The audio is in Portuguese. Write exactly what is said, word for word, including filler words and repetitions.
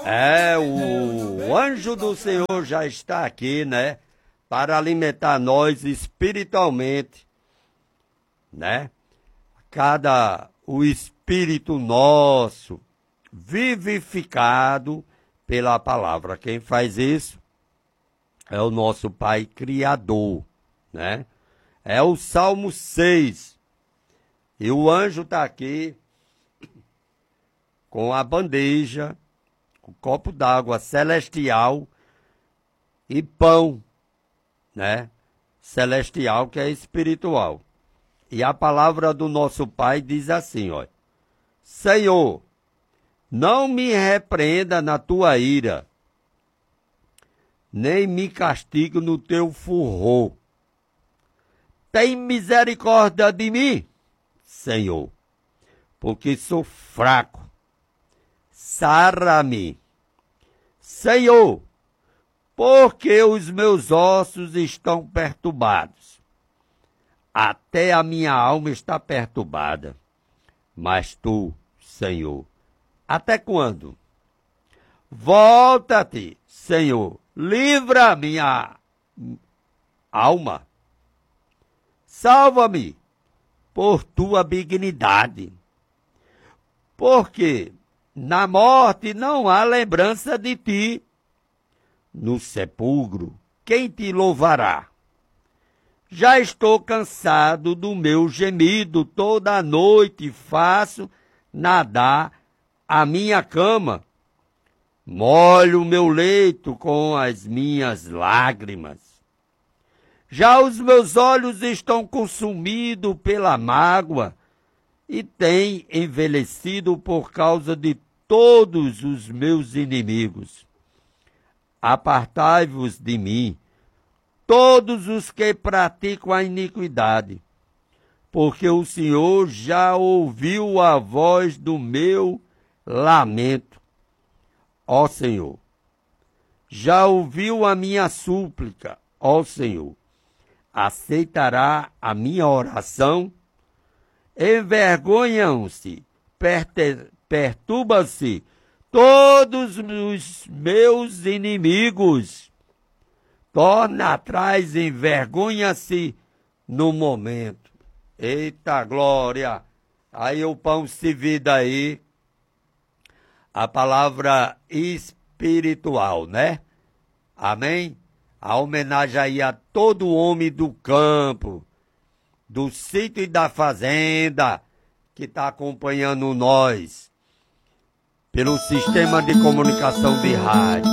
É, o anjo do Senhor já está aqui, né? Para alimentar nós espiritualmente, né? Cada o espírito nosso vivificado pela palavra. Quem faz isso é o nosso Pai Criador, né? É o Salmo seis. E o anjo está aqui com a bandeja, o copo d'água celestial e pão, né? Celestial, que é espiritual. E a palavra do nosso Pai diz assim, ó: Senhor, não me repreenda na tua ira, nem me castigue no teu furor. Tem misericórdia de mim, Senhor, porque sou fraco. Sara-me, Senhor, porque os meus ossos estão perturbados. Até a minha alma está perturbada. Mas tu, Senhor, até quando? Volta-te, Senhor, livra a minha alma. Salva-me por tua benignidade. Porque na morte não há lembrança de ti. No sepulcro, quem te louvará? Já estou cansado do meu gemido, toda a noite faço nadar a minha cama. Molho o meu leito com as minhas lágrimas. Já os meus olhos estão consumidos pela mágoa e têm envelhecido por causa de todos os meus inimigos. Apartai-vos de mim, todos os que praticam a iniquidade, porque o Senhor já ouviu a voz do meu lamento. Ó Senhor, já ouviu a minha súplica. Ó Senhor, aceitará a minha oração? Envergonham-se, perturbam-se todos os meus inimigos. Torna atrás, envergonha-se no momento. Eita glória! Aí o pão se vida aí, a palavra espiritual, né? Amém? A homenagem aí a todo homem do campo, do sítio e da fazenda, que está acompanhando nós pelo sistema de comunicação de rádio.